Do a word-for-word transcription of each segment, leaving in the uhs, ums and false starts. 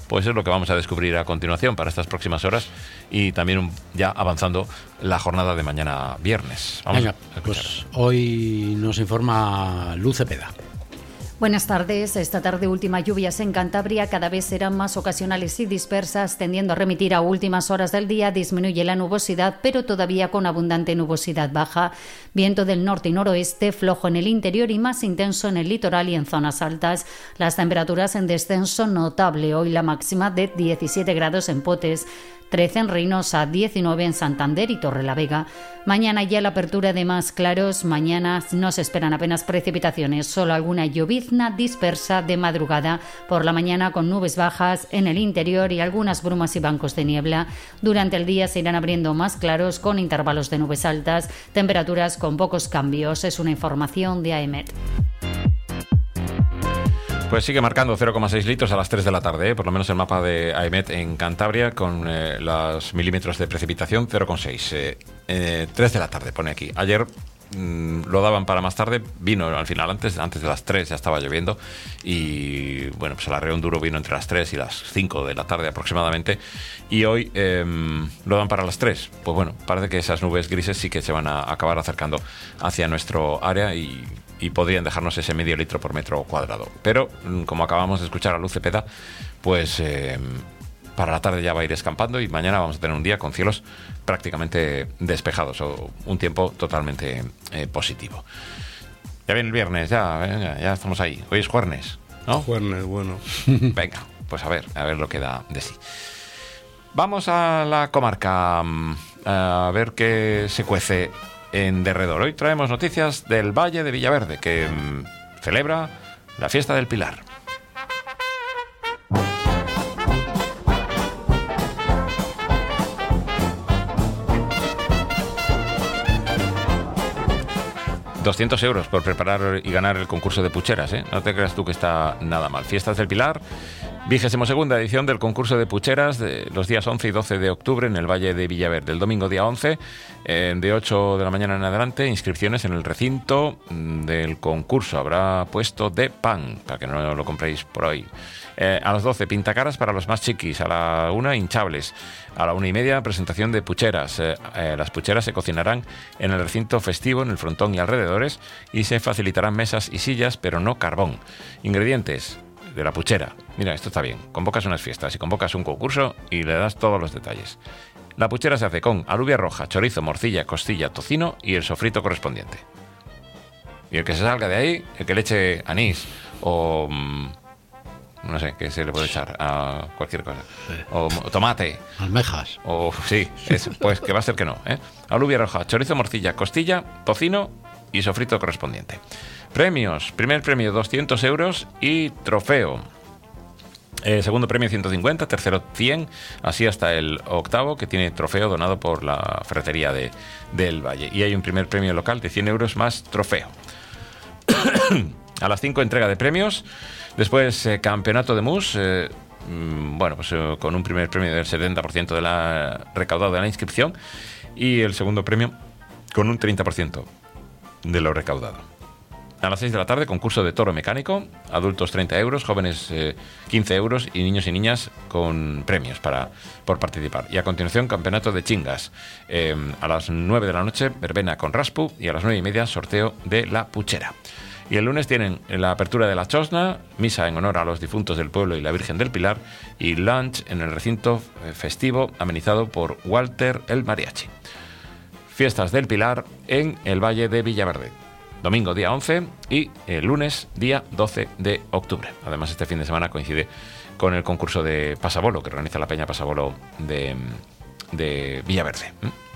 pues es lo que vamos a descubrir a continuación para estas próximas horas y también ya avanzando la jornada de mañana viernes. Vamos Venga, a pues hoy nos informa Luz Cepeda. Buenas tardes. Esta tarde última lluvias en Cantabria cada vez serán más ocasionales y dispersas, tendiendo a remitir a últimas horas del día. Disminuye la nubosidad, pero todavía con abundante nubosidad baja. Viento del norte y noroeste, flojo en el interior y más intenso en el litoral y en zonas altas. Las temperaturas en descenso notable. Hoy la máxima de diecisiete grados en Potes, trece en Reynosa, diecinueve en Santander y Torrelavega. Mañana ya la apertura de más claros. Mañana no se esperan apenas precipitaciones, solo alguna llovizna dispersa de madrugada. Por la mañana con nubes bajas en el interior y algunas brumas y bancos de niebla. Durante el día se irán abriendo más claros con intervalos de nubes altas. Temperaturas con pocos cambios. Es una información de AEMET. Pues sigue marcando cero coma seis litros a las tres de la tarde, ¿eh? Por lo menos el mapa de AEMET en Cantabria, con eh, los milímetros de precipitación cero coma seis. Eh, eh, tres de la tarde pone aquí. Ayer mmm, lo daban para más tarde, vino al final antes, antes de las tres ya estaba lloviendo y bueno, pues el arreón duro vino entre las tres y las cinco de la tarde aproximadamente y hoy eh, lo dan para las tres. Pues bueno, parece que esas nubes grises sí que se van a acabar acercando hacia nuestro área y y podrían dejarnos ese medio litro por metro cuadrado. Pero, como acabamos de escuchar a Luz Cepeda, pues eh, para la tarde ya va a ir escampando y mañana vamos a tener un día con cielos prácticamente despejados o un tiempo totalmente eh, positivo. Ya viene el viernes, ya, venga, ya estamos ahí. Hoy es jueves, ¿no? Jueves, bueno. Venga, pues a ver, a ver lo que da de sí. Vamos a la comarca a ver qué se cuece en derredor. Hoy traemos noticias del Valle de Villaverde, que mmm, celebra la fiesta del Pilar. doscientos euros por preparar y ganar el concurso de pucheras, ¿eh? No te creas tú que está nada mal. Fiestas del Pilar, vigésima segunda edición del concurso de pucheras de los días once y doce de octubre en el Valle de Villaverde. El domingo día once, eh, de ocho de la mañana en adelante, inscripciones en el recinto del concurso. Habrá puesto de pan, para que no lo compréis por hoy. Eh, a las doce, pintacaras para los más chiquis. A la una, hinchables. A la una y media, presentación de pucheras. Eh, eh, las pucheras se cocinarán en el recinto festivo, en el frontón y alrededores, y se facilitarán mesas y sillas, pero no carbón. Ingredientes de la puchera. Mira, esto está bien. Convocas unas fiestas y convocas un concurso y le das todos los detalles. La puchera se hace con alubia roja, chorizo, morcilla, costilla, tocino y el sofrito correspondiente. Y el que se salga de ahí, el que le eche anís o... Mmm, no sé, qué se le puede echar a cualquier cosa. O, o tomate. Almejas. O sí, es, pues que va a ser que no, ¿eh? Alubia roja, chorizo, morcilla, costilla, tocino y sofrito correspondiente. Premios. Primer premio doscientos euros y trofeo. Eh, segundo premio ciento cincuenta, tercero cien, así hasta el octavo, que tiene trofeo donado por la ferretería de, del Valle. Y hay un primer premio local de cien euros más trofeo. A las cinco, entrega de premios. Después, eh, campeonato de mus. Eh, mmm, bueno, pues eh, con un primer premio del setenta por ciento de la recaudado de la inscripción. Y el segundo premio con un treinta por ciento de lo recaudado. A las seis de la tarde, concurso de toro mecánico. Adultos treinta euros, jóvenes eh, quince euros y niños y niñas con premios para, por participar. Y a continuación, campeonato de chingas. Eh, a las nueve de la noche, verbena con raspu. Y a las nueve y media, sorteo de la puchera. Y el lunes tienen la apertura de la Chosna, misa en honor a los difuntos del pueblo y la Virgen del Pilar, y lunch en el recinto festivo amenizado por Walter el Mariachi. Fiestas del Pilar en el Valle de Villaverde. Domingo día once y el lunes día doce de octubre. Además, este fin de semana coincide con el concurso de Pasabolo que organiza la Peña Pasabolo de, de Villaverde.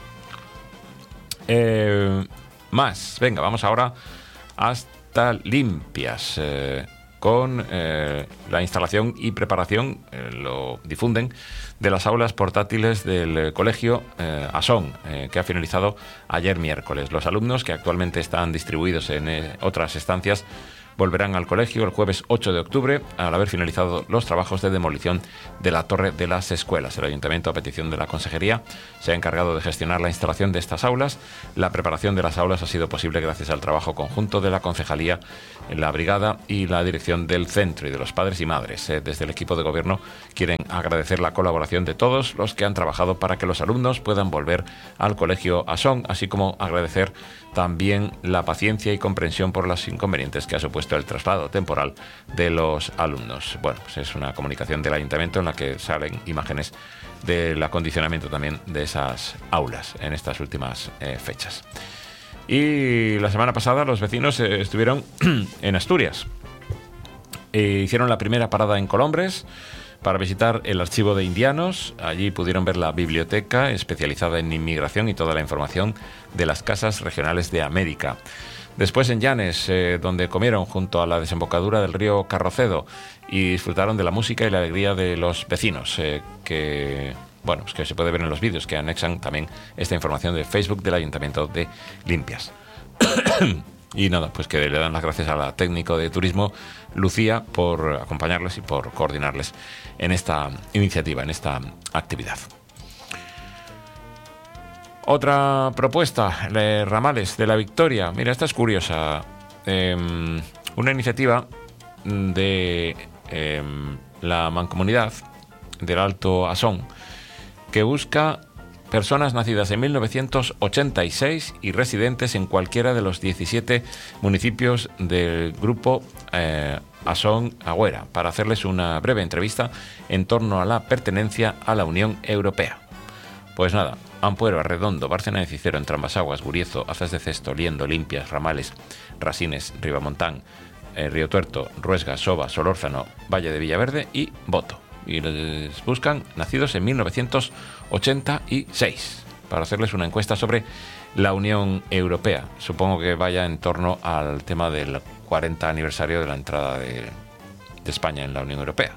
Eh, más, venga, vamos ahora hasta Limpias, eh, con eh, la instalación y preparación, eh, lo difunden, de las aulas portátiles del eh, colegio eh, Asón, eh, que ha finalizado ayer miércoles. Los alumnos, que actualmente están distribuidos en eh, otras estancias, volverán al colegio el jueves ocho de octubre al haber finalizado los trabajos de demolición de la torre de las escuelas. El Ayuntamiento, a petición de la Consejería, se ha encargado de gestionar la instalación de estas aulas. La preparación de las aulas ha sido posible gracias al trabajo conjunto de la Concejalía, la Brigada y la dirección del centro y de los padres y madres. Desde el equipo de gobierno quieren agradecer la colaboración de todos los que han trabajado para que los alumnos puedan volver al colegio Asón, así como agradecer también la paciencia y comprensión por los inconvenientes que ha supuesto el traslado temporal de los alumnos. Bueno, pues es una comunicación del Ayuntamiento en la que salen imágenes del acondicionamiento también de esas aulas en estas últimas eh, fechas. Y la semana pasada los vecinos eh, estuvieron en Asturias. E hicieron la primera parada en Colombres para visitar el archivo de indianos. Allí pudieron ver la biblioteca especializada en inmigración y toda la información de las casas regionales de América. Después en Llanes, eh, donde comieron junto a la desembocadura del río Carrocedo y disfrutaron de la música y la alegría de los vecinos, eh, que, bueno, pues que se puede ver en los vídeos que anexan también esta información de Facebook del Ayuntamiento de Limpias. Y nada, pues que le dan las gracias a la técnico de turismo, Lucía, por acompañarles y por coordinarles en esta iniciativa, en esta actividad. Otra propuesta, de Ramales de la Victoria. Mira, esta es curiosa. Eh, una iniciativa de eh, la Mancomunidad del Alto Asón que busca personas nacidas en mil novecientos ochenta y seis y residentes en cualquiera de los diecisiete municipios del grupo eh, Asón Agüera, para hacerles una breve entrevista en torno a la pertenencia a la Unión Europea. Pues nada, Ampuero, Arredondo, Bárcena de Cicero, Entrambas-Aguas, Guriezo, Azas de Cesto, Liendo, Limpias, Ramales, Rasines, Ribamontán, eh, Río Tuerto, Ruesga, Soba, Solórzano, Valle de Villaverde y Boto. Y les buscan nacidos en mil novecientos ochenta y seis para hacerles una encuesta sobre la Unión Europea. Supongo que vaya en torno al tema del cuarenta aniversario de la entrada de, de España en la Unión Europea.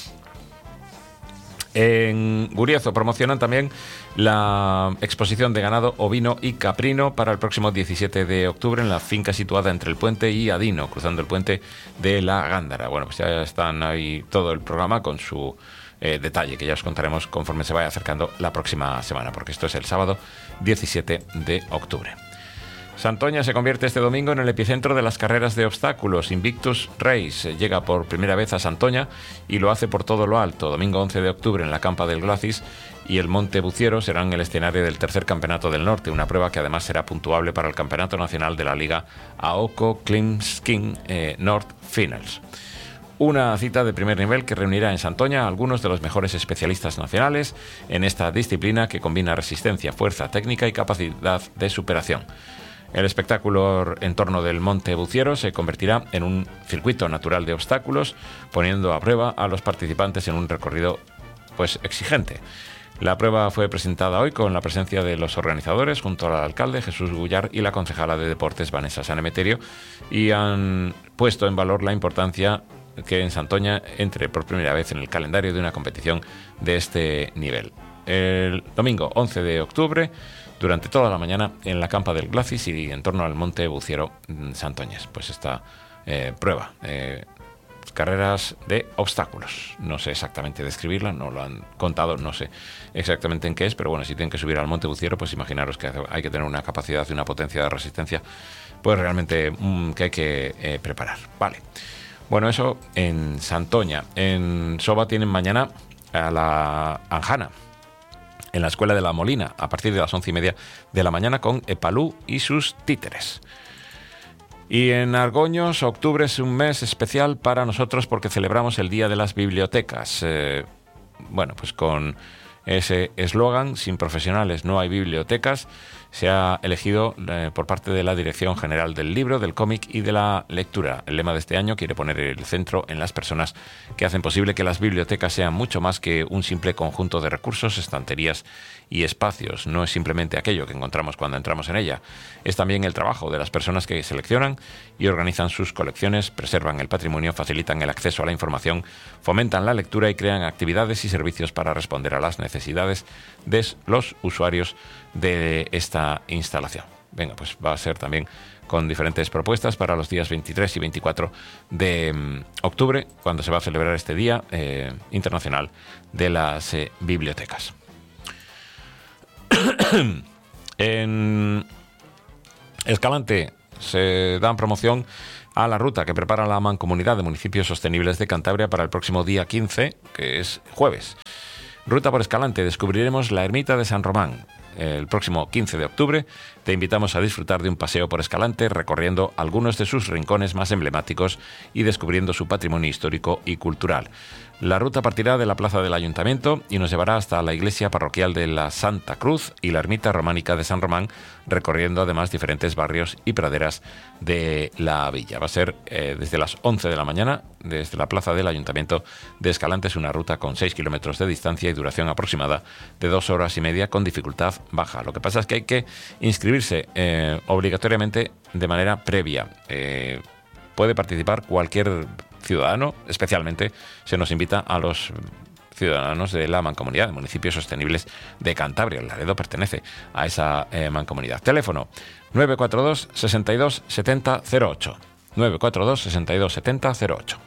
En Guriezo promocionan también la exposición de ganado ovino y caprino para el próximo diecisiete de octubre en la finca situada entre el puente y Adino, cruzando el puente de la Gándara. Bueno, pues ya están ahí todo el programa con su eh, detalle, que ya os contaremos conforme se vaya acercando la próxima semana, porque esto es el sábado diecisiete de octubre. Santoña se convierte este domingo en el epicentro de las carreras de obstáculos. Invictus Race llega por primera vez a Santoña y lo hace por todo lo alto. Domingo once de octubre en la Campa del Glacis y el Monte Buciero serán el escenario del tercer Campeonato del Norte, una prueba que además será puntuable para el Campeonato Nacional de la Liga AOCO Clean Skin eh, North Finals. Una cita de primer nivel que reunirá en Santoña a algunos de los mejores especialistas nacionales en esta disciplina que combina resistencia, fuerza, técnica y capacidad de superación. El espectáculo en torno del Monte Buciero se convertirá en un circuito natural de obstáculos, poniendo a prueba a los participantes en un recorrido pues exigente. La prueba fue presentada hoy con la presencia de los organizadores junto al alcalde Jesús Gullar y la concejala de Deportes Vanessa Sanemeterio, y han puesto en valor la importancia que en Santoña entre por primera vez en el calendario de una competición de este nivel. El domingo once de octubre, durante toda la mañana, en la Campa del Glacis y en torno al Monte Buciero Santoñes, pues esta eh, prueba, eh, carreras de obstáculos. No sé exactamente describirla, no lo han contado, no sé exactamente en qué es, pero bueno, si tienen que subir al Monte Buciero, pues imaginaros que hay que tener una capacidad y una potencia de resistencia, pues realmente mmm, que hay que eh, preparar. Vale. Bueno, eso en Santoña. En Soba tienen mañana a la Anjana, en la Escuela de la Molina, a partir de las once y media de la mañana, con Epalú y sus títeres. Y en Argoños, octubre es un mes especial para nosotros porque celebramos el Día de las Bibliotecas. Eh, bueno, pues con ese eslogan, sin profesionales no hay bibliotecas, se ha elegido eh, por parte de la Dirección General del Libro, del Cómic y de la Lectura. El lema de este año quiere poner el centro en las personas que hacen posible que las bibliotecas sean mucho más que un simple conjunto de recursos, estanterías y espacios. No es simplemente aquello que encontramos cuando entramos en ella. Es también el trabajo de las personas que seleccionan y organizan sus colecciones, preservan el patrimonio, facilitan el acceso a la información, fomentan la lectura y crean actividades y servicios para responder a las necesidades de los usuarios de esta instalación. venga, pues va a ser también con diferentes propuestas para los días veintitrés y veinticuatro de um, octubre, cuando se va a celebrar este Día eh, Internacional de las eh, Bibliotecas. En Escalante se dan promoción a la ruta que prepara la Mancomunidad de Municipios Sostenibles de Cantabria para el próximo día quince, que es jueves. Ruta por Escalante, descubriremos la ermita de San Román. El próximo quince de octubre te invitamos a disfrutar de un paseo por Escalante recorriendo algunos de sus rincones más emblemáticos y descubriendo su patrimonio histórico y cultural. La ruta partirá de la plaza del Ayuntamiento y nos llevará hasta la iglesia parroquial de la Santa Cruz y la ermita románica de San Román, recorriendo además diferentes barrios y praderas de la villa. Va a ser eh, desde las once de la mañana, desde la plaza del Ayuntamiento de Escalante. Es una ruta con seis kilómetros de distancia y duración aproximada de dos horas y media con dificultad baja. Lo que pasa es que hay que inscribirse eh, obligatoriamente de manera previa. Eh, puede participar cualquier ciudadano, especialmente se nos invita a los ciudadanos de la Mancomunidad de Municipios Sostenibles de Cantabria. El Laredo pertenece a esa eh, mancomunidad. Teléfono nueve cuatro dos, seis dos, siete cero cero ocho. nueve cuatro dos, seis dos, siete cero cero ocho.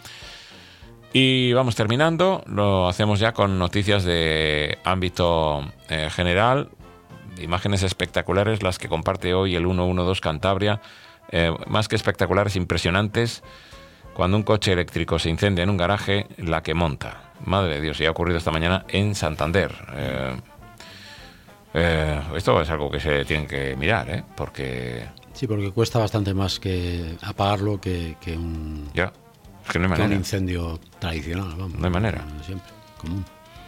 Y vamos terminando. Lo hacemos ya con noticias de ámbito eh, general. Imágenes espectaculares las que comparte hoy el ciento doce Cantabria. Eh, más que espectaculares, impresionantes. Cuando un coche eléctrico se incendia en un garaje, la que monta. Madre de Dios, y ha ocurrido esta mañana en Santander. Eh, eh, esto es algo que se tiene que mirar, ¿eh? Porque... Sí, porque cuesta bastante más que apagarlo que, que, un, ya, es que no hay que manera. un incendio tradicional. Vamos, no hay manera. Siempre, común.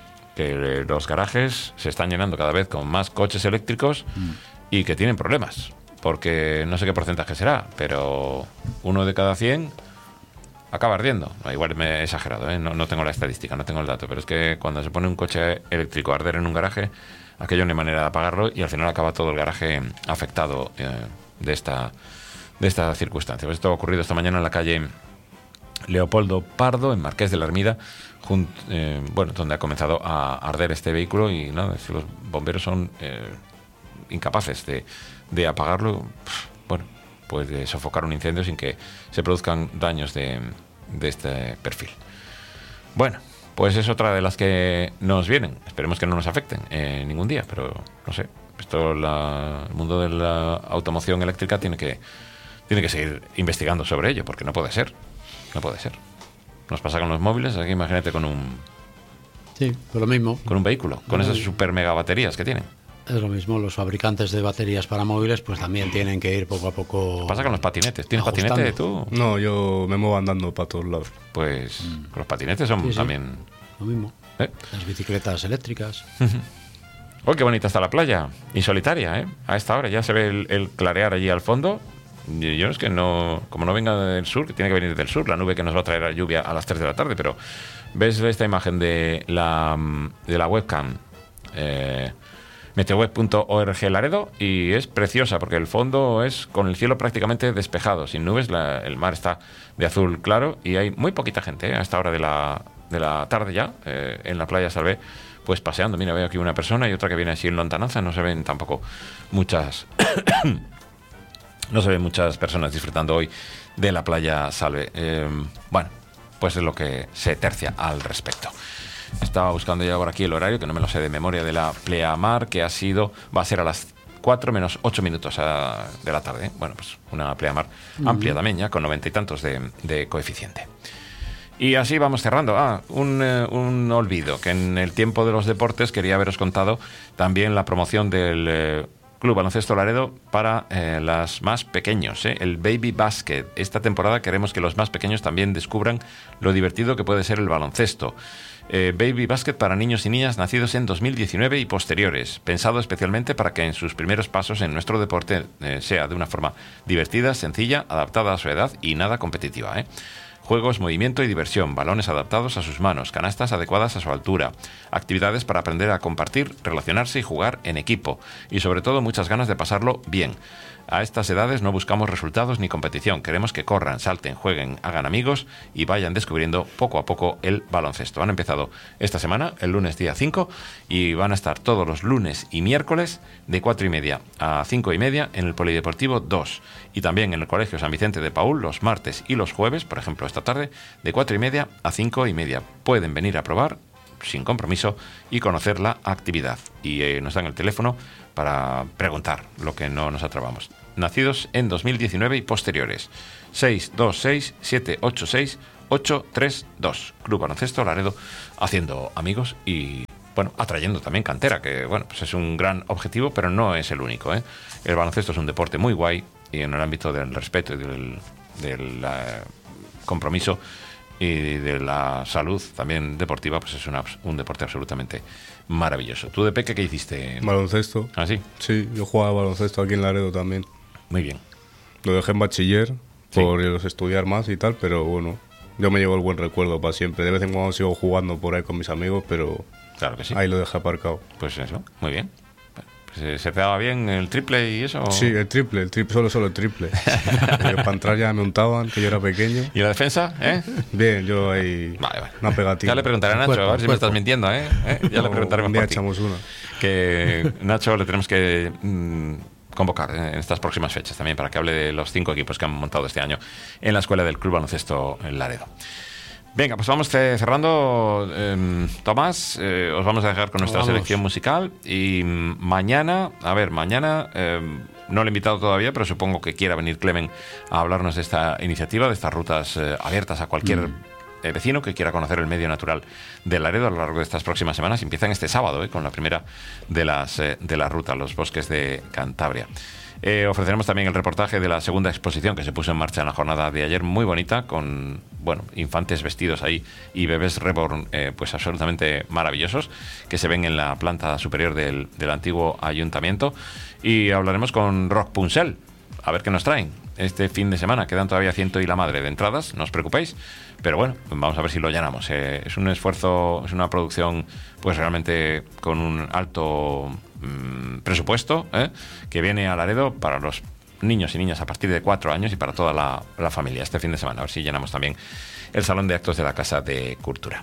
Que los garajes se están llenando cada vez con más coches eléctricos mm. y que tienen problemas. Porque no sé qué porcentaje será, pero uno de cada cien... acaba ardiendo. Igual me he exagerado, ¿eh? no, no tengo la estadística, no tengo el dato, pero es que cuando se pone un coche eléctrico a arder en un garaje, aquello no hay manera de apagarlo y al final acaba todo el garaje afectado eh, de esta de esta circunstancia. Pues esto ha ocurrido esta mañana en la calle Leopoldo Pardo, en Marqués de la Ermida, junto, eh, bueno, donde ha comenzado a arder este vehículo y nada, si los bomberos son eh, incapaces de, de apagarlo, bueno, pues de sofocar un incendio sin que se produzcan daños de, de este perfil. Bueno, pues es otra de las que nos vienen. Esperemos que no nos afecten eh, ningún día, pero no sé. Esto, la, el mundo de la automoción eléctrica tiene que, tiene que seguir investigando sobre ello, porque no puede ser. No puede ser. Nos pasa con los móviles, aquí imagínate con un... Sí, pues lo mismo. Con un vehículo, con esas super mega baterías que tienen. Es lo mismo, los fabricantes de baterías para móviles pues también tienen que ir poco a poco. ¿Qué pasa con los patinetes? ¿Tienes ajustando. patinete tú? No, yo me muevo andando para todos lados. Pues mm. los patinetes son sí, sí. también... Lo mismo. ¿Eh? Las bicicletas eléctricas. ¡Oh, qué bonita está la playa! Insolitaria, ¿eh? A esta hora ya se ve el, el clarear allí al fondo. Y yo es que no... Como no venga del sur, que tiene que venir del sur, la nube que nos va a traer la lluvia a las tres de la tarde, pero ves esta imagen de la, de la webcam... Eh, meteoweb punto org Laredo y es preciosa porque el fondo es con el cielo prácticamente despejado, sin nubes, la, el mar está de azul claro y hay muy poquita gente ¿eh? a esta hora de la, de la tarde ya eh, en la playa Salvé, pues paseando. Mira, veo aquí una persona y otra que viene así en lontananza. No se ven tampoco muchas no se ven muchas personas disfrutando hoy de la playa Salvé. Eh, bueno, pues es lo que se tercia al respecto. Estaba buscando ya por aquí el horario, que no me lo sé de memoria, de la pleamar, que ha sido, va a ser a las cuatro menos ocho minutos a, de la tarde. Bueno, pues una pleamar uh-huh. amplia también, ya con noventa y tantos de, de coeficiente. Y así vamos cerrando. Ah, un, eh, un olvido, que en el tiempo de los deportes quería haberos contado también la promoción del eh, Club Baloncesto Laredo para eh, las más pequeños, ¿eh? el Baby Basket. Esta temporada queremos que los más pequeños también descubran lo divertido que puede ser el baloncesto. Eh, Baby Basket para niños y niñas nacidos en dos mil diecinueve y posteriores, pensado especialmente para que en sus primeros pasos en nuestro deporte eh, sea de una forma divertida, sencilla, adaptada a su edad y nada competitiva, ¿eh? Juegos, movimiento y diversión, balones adaptados a sus manos, canastas adecuadas a su altura, actividades para aprender a compartir, relacionarse y jugar en equipo, y sobre todo muchas ganas de pasarlo bien. A estas edades no buscamos resultados ni competición, queremos que corran, salten, jueguen, hagan amigos y vayan descubriendo poco a poco el baloncesto. Han empezado esta semana, el lunes día cinco, y van a estar todos los lunes y miércoles de cuatro y media a cinco y media en el Polideportivo dos, y también en el Colegio San Vicente de Paúl los martes y los jueves, por ejemplo esta tarde, de cuatro y media a cinco y media. Pueden venir a probar sin compromiso y conocer la actividad, y eh, nos dan el teléfono para preguntar lo que no nos atrevamos. Nacidos en dos mil diecinueve y posteriores. seis dos seis, siete ocho seis, ocho tres dos. Club Baloncesto Laredo, haciendo amigos y, bueno, atrayendo también cantera, que, bueno, pues es un gran objetivo, pero no es el único, ¿eh? El baloncesto es un deporte muy guay, y en el ámbito del respeto y del, del uh, compromiso y de la salud también deportiva, pues es una, un deporte absolutamente maravilloso. ¿Tú de peque qué hiciste? Baloncesto. ¿Ah, sí? Sí, yo jugaba baloncesto aquí en Laredo también. Muy bien. Lo dejé en bachiller Sí. por estudiar más y tal, pero bueno, yo me llevo el buen recuerdo para siempre. De vez en cuando sigo jugando por ahí con mis amigos, pero Claro que sí. ahí lo dejé aparcado. Pues eso, muy bien. Pues, ¿se te daba bien el triple y eso? Sí, el triple, el triple, solo, solo el triple. Para entrar ya me untaban, que yo era pequeño. ¿Y la defensa? ¿Eh? Bien, yo ahí Vale, vale. una pegatina. Ya le preguntaré a Nacho, Cuerpo, a ver si me cuerpo. estás mintiendo, ¿eh? ¿Eh? Ya le O preguntaremos un día por ti. echamos una. Que Nacho le tenemos que mm, convocar en estas próximas fechas también para que hable de los cinco equipos que han montado este año en la escuela del Club Baloncesto en Laredo. Venga, pues vamos cerrando. Eh, Tomás, eh, os vamos a dejar con nuestra Vamos. selección musical. Y mm, mañana, a ver, mañana eh, no le he invitado todavía, pero supongo que quiera venir Clemen a hablarnos de esta iniciativa, de estas rutas eh, abiertas a cualquier Mm. eh, vecino que quiera conocer el medio natural de Laredo a lo largo de estas próximas semanas. Empiezan este sábado eh, con la primera de las, eh, de las rutas, los bosques de Cantabria. Eh, ofreceremos también el reportaje de la segunda exposición que se puso en marcha en la jornada de ayer, muy bonita, con, bueno, infantes vestidos ahí y bebés reborn, eh, pues absolutamente maravillosos, que se ven en la planta superior del, del antiguo ayuntamiento. Y hablaremos con Rock Punxel, a ver qué nos traen este fin de semana. Quedan todavía ciento y la madre de entradas, no os preocupéis, pero bueno, vamos a ver si lo llenamos. Eh, es un esfuerzo, es una producción pues realmente con un alto mmm, presupuesto, ¿eh? que viene a Laredo para los niños y niñas a partir de cuatro años y para toda la, la familia este fin de semana. A ver si llenamos también el salón de actos de la Casa de Cultura.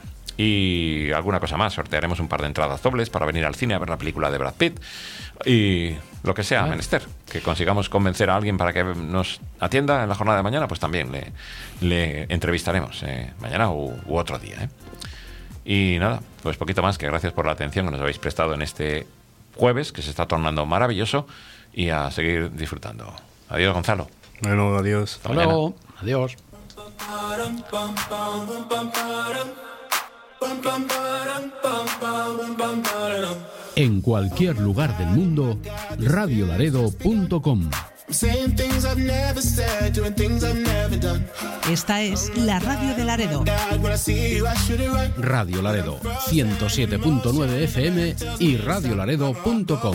Y alguna cosa más, sortearemos un par de entradas dobles para venir al cine a ver la película de Brad Pitt y lo que sea, menester, que consigamos convencer a alguien para que nos atienda en la jornada de mañana, pues también le, le entrevistaremos eh, mañana u, u otro día, ¿eh? Y nada, pues poquito más, que gracias por la atención que nos habéis prestado en este jueves, que se está tornando maravilloso, y a seguir disfrutando. Adiós, Gonzalo. Bueno, adiós. Hasta Hasta mañana. luego. Adiós. En cualquier lugar del mundo, radio laredo punto com. Saying things I've never said, doing things I've never done. Esta es la radio de Laredo. God, when I see you, I should it right. Radio Laredo ciento siete punto nueve F M y radio laredo punto com.